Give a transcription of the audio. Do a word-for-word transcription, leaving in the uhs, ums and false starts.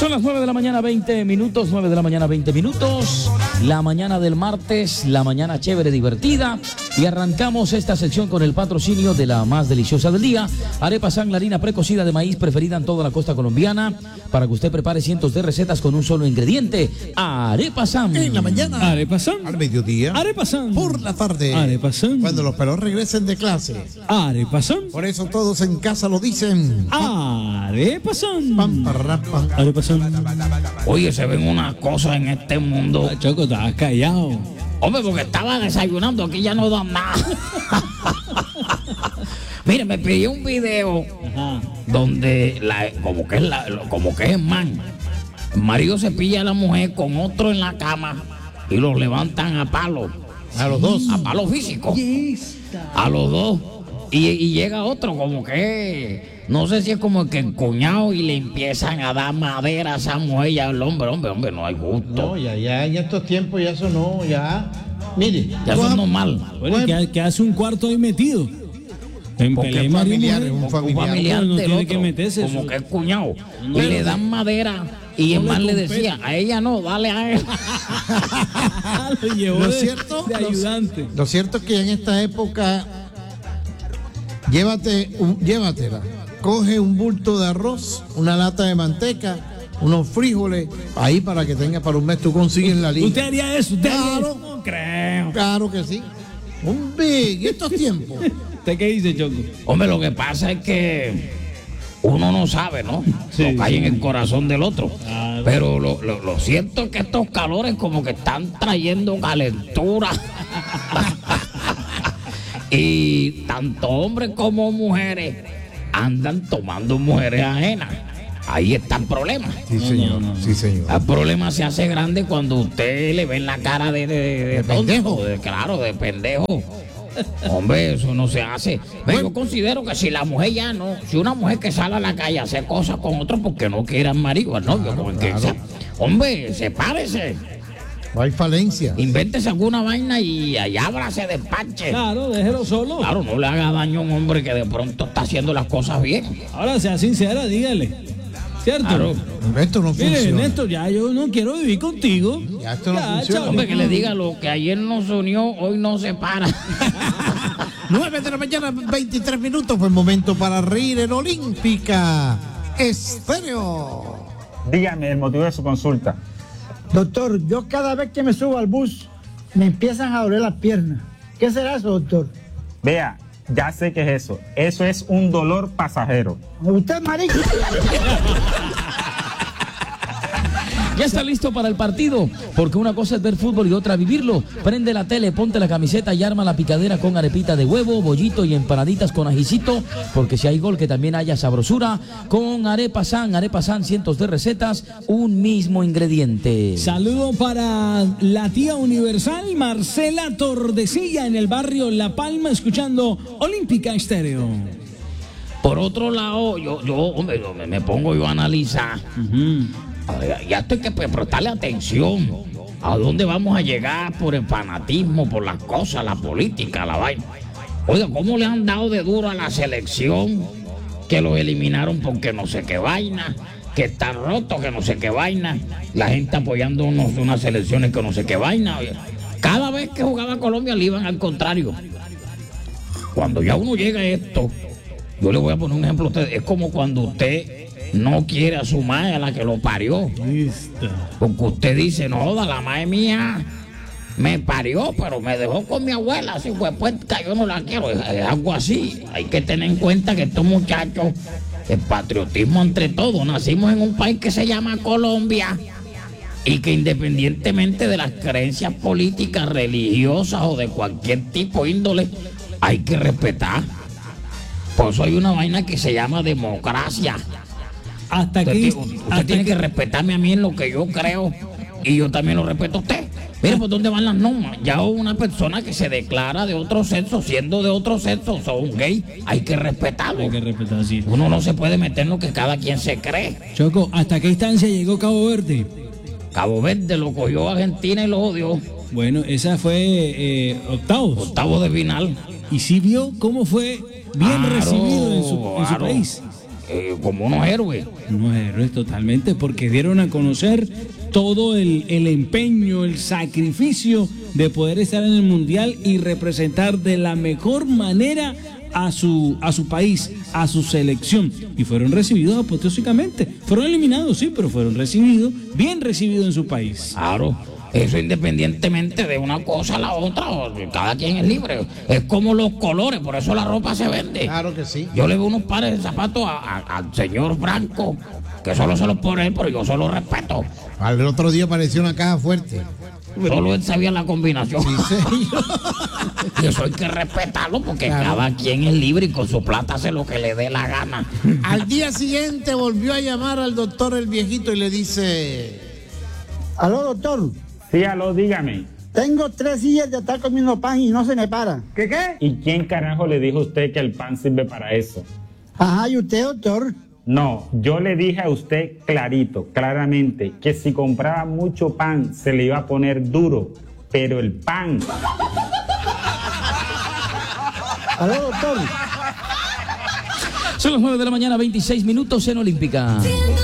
Son las nueve de la mañana, veinte minutos, nueve de la mañana, veinte minutos. La mañana del martes, la mañana chévere, divertida. Y arrancamos esta sección con el patrocinio de la más deliciosa del día. Arepa San, la harina precocida de maíz preferida en toda la costa colombiana. Para que usted prepare cientos de recetas con un solo ingrediente. Arepa San. En la mañana. Arepa San. Al mediodía. Arepa San. Por la tarde. Arepa San. Cuando los pelos regresen de clase. Arepa San. Por eso todos en casa lo dicen. Arepa San. Pam, parra, pam. Arepa San. Oye, se ven unas cosas en este mundo. Ah, Choco, estabas callado. Hombre, porque estaba desayunando, aquí ya no dan nada. Mire, me pidió un video Ajá. donde la, como que es la, como que es el man. El marido se pilla a la mujer con otro en la cama y los levantan a palo. A los dos. A palo físico. A los dos. Y, y llega otro como que, no sé si es como que el cuñado y le empiezan a dar madera a esa mujer y al hombre, hombre, hombre, no hay gusto. No, ya, ya, en estos tiempos ya eso no, ya. Mire, Ya eso es normal. Bueno, ¿qué, qué hace un cuarto ahí metido? En Porque pelea es marido y familiar, mujer. es un Un familiar. familiar no del tiene otro, que meterse como eso. que es cuñado. Y No, le no. dan madera y el No le man le compete. decía, a ella no, dale a él. Lo llevó Lo de, cierto, de lo- ayudante. Lo cierto es que en esta época, llévate, un, llévatela. Coge un bulto de arroz, una lata de manteca, unos frijoles, ahí para que tenga para un mes, tú consigues la línea. ¿Usted haría eso? ¿Usted haría Claro. eso? No creo. Claro que sí. Hombre, en estos tiempos. ¿Usted qué dice, Choco? Hombre, lo que pasa es que uno no sabe, ¿no? Sí, lo que hay sí. en el corazón del otro. Claro. Pero lo, lo, lo cierto es que estos calores como que están trayendo calentura. Y tanto hombres como mujeres andan tomando mujeres ajenas. Ahí está el problema. Sí, señor. Sí, señor. El problema se hace grande cuando usted le ve en la cara de, de, de, De tonto, pendejo. de- claro, de pendejo. Hombre, eso no se hace. Ve, Bueno. yo considero que si la mujer ya no, si una mujer que sale a la calle a hacer cosas con otro porque no quiere al marido, al novio, como el que claro. sea, hombre, sepárese, No hay falencia. invéntese alguna vaina y allá ábrase despache. Claro, déjelo solo. Claro, no le haga daño a un hombre que de pronto está haciendo las cosas bien. Ahora sea sincera, dígale. ¿Cierto? Claro. Esto no Mire, funciona. Néstor, ya yo no quiero vivir contigo. Ya esto no funciona. chaval. Hombre, que le diga lo que ayer nos unió, hoy no separa. nueve de la mañana, veintitrés minutos. Fue momento para reír en Olímpica Estéreo. Dígame el motivo de su consulta. Doctor, yo cada vez que me subo al bus me empiezan a doler las piernas. ¿Qué será eso, doctor? Vea, ya sé qué es eso. Eso es un dolor pasajero. ¿Usted, marico? Ya está listo para el partido, porque una cosa es ver fútbol y otra vivirlo. Prende la tele, ponte la camiseta y arma la picadera con arepita de huevo, bollito y empanaditas con ajicito, porque si hay gol que también haya sabrosura. Con Arepa San, Arepa San, cientos de recetas, un mismo ingrediente. Saludo para la tía universal Marcela Tordesilla en el barrio La Palma, escuchando Olímpica Estéreo. Por otro lado, yo, yo, hombre, yo me, me pongo yo a analizar. Oiga, ya esto hay que prestarle atención. ¿A dónde vamos a llegar por el fanatismo, por las cosas, la política, la vaina? Oiga, ¿cómo le han dado de duro a la selección? Que los eliminaron porque no sé qué vaina, que están rotos, que no sé qué vaina. La gente apoyando unos, unas selecciones que no sé qué vaina. Oiga, cada vez que jugaba Colombia le iban al contrario. Cuando ya uno llega a esto, yo le voy a poner un ejemplo a usted. Es como cuando usted no quiere a su madre, a la que lo parió. Porque usted dice, no joda, la madre mía me parió, pero me dejó con mi abuela, así fue, pues yo no la quiero. Es, es algo así. Hay que tener en cuenta que estos muchachos, el patriotismo entre todos, nacimos en un país que se llama Colombia y que independientemente de las creencias políticas, religiosas o de cualquier tipo índole, hay que respetar. Por eso hay una vaina que se llama democracia. Hasta Usted, aquí. ti- usted hasta tiene que- que respetarme a mí en lo que yo creo y yo también lo respeto a usted. Mire, ¿por dónde van las normas? Ya una persona que se declara de otro sexo, siendo de otro sexo, son gay, hay que respetarlo. Hay que respetar, sí. Uno no se puede meter en lo que cada quien se cree. Choco, ¿hasta qué instancia llegó Cabo Verde? Cabo Verde lo cogió Argentina y lo odió. Bueno, esa fue eh, octavos. Octavo de final. Y sí vio cómo fue bien Claro, recibido en su, en su claro. país. eh, como unos héroes. Unos héroes totalmente, porque dieron a conocer todo el, el empeño, el sacrificio de poder estar en el Mundial y representar de la mejor manera a su, a su país, a su selección, y fueron recibidos apoteósicamente. Fueron eliminados, sí, pero fueron recibidos, bien recibidos en su país. Claro, eso independientemente de una cosa a la otra, cada quien es libre. Es como los colores, por eso la ropa se vende. Claro que sí. Yo le veo unos pares de zapatos a- a- al señor Franco, que solo se los pone él, pero yo solo respeto. Al otro día apareció una caja fuerte. Solo él sabía la combinación. Sí, Y eso hay que respetarlo porque Claro. cada quien es libre y con su plata hace lo que le dé la gana. Al día siguiente volvió a llamar al doctor el viejito y le dice... Aló, doctor. Sí, aló, dígame. Tengo tres días de estar comiendo pan y no se me para. ¿Qué qué? ¿Y quién carajo le dijo a usted que el pan sirve para eso? Ajá, ¿y usted, doctor? No, yo le dije a usted clarito, claramente, que si compraba mucho pan se le iba a poner duro, pero el pan... Aló, doctor. Son las nueve de la mañana, veintiséis minutos en Olímpica.